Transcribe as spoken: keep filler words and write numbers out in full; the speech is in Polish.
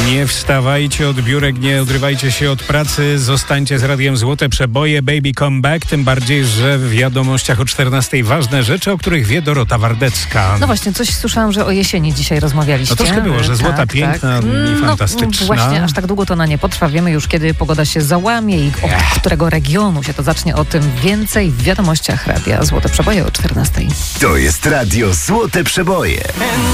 Nie wstawajcie od biurek, nie odrywajcie się od pracy, zostańcie z radiem Złote Przeboje, Baby Come Back, tym bardziej, że w wiadomościach o czternastej ważne rzeczy, o których wie Dorota Wardecka. No właśnie, coś słyszałam, że o jesieni dzisiaj rozmawialiście. No troszkę było, że złota, tak, piękna tak. i no, fantastyczna. Właśnie, aż tak długo to na nie potrwa. Wiemy już, kiedy pogoda się załamie i od którego regionu się to zacznie. O tym więcej w wiadomościach radia Złote Przeboje o czternastej. To jest radio Złote Przeboje.